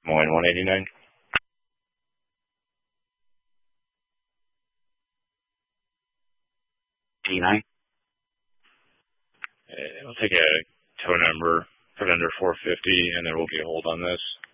Moine 189. 89. I'll take a tow number, put under 450, and there will be a hold on this.